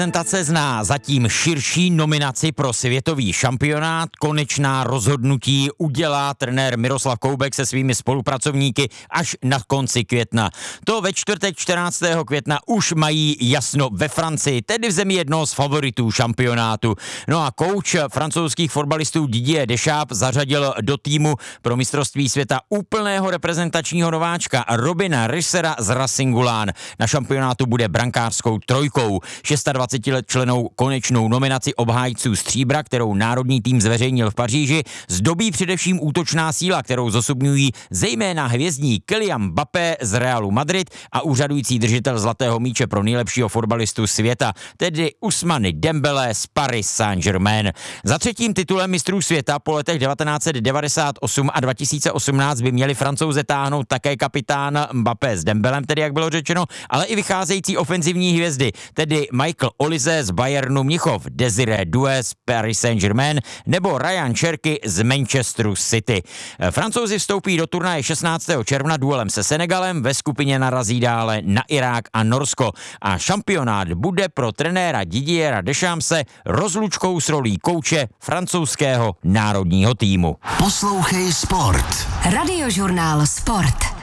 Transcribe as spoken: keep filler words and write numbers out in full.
Reprezentace zná zatím širší nominaci pro světový šampionát. Konečná rozhodnutí udělá trenér Miroslav Koubek se svými spolupracovníky až na konci května. To ve čtvrtek čtrnáctého května už mají jasno ve Francii, tedy v zemi jednoho z favoritů šampionátu. No a kouč francouzských fotbalistů Didier Deschamps zařadil do týmu pro mistrovství světa úplného reprezentačního nováčka Robina Rissera z Racingu Lán. Na šampionátu bude brankářskou trojkou. dvacet šest let členou konečnou nominaci obhájců stříbra, kterou národní tým zveřejnil v Paříži, zdobí především útočná síla, kterou zosobňují zejména hvězdní Kylian Mbappé z Realu Madrid a úřadující držitel zlatého míče pro nejlepšího fotbalistu světa, tedy Ousmane Dembélé z Paris Saint-Germain. Za třetím titulem mistrů světa po letech devatenáct set devadesát osm a dva tisíce osmnáct by měli Francouze táhnout také kapitán Mbappé s Dembélem, tedy jak bylo řečeno, ale i vycházející ofenzivní hvězdy, tedy Michael Olise z Bayernu Mnichov, Desiré Doué z Paris Saint-Germain nebo Ryan Cherky z Manchesteru City. Francouzi vstoupí do turnaje šestnáctého června duelem se Senegalem, ve skupině narazí dále na Irák a Norsko a šampionát bude pro trenéra Didiera Deschampse rozlučkou s rolí kouče francouzského národního týmu. Poslouchej Sport. Radiožurnál Sport.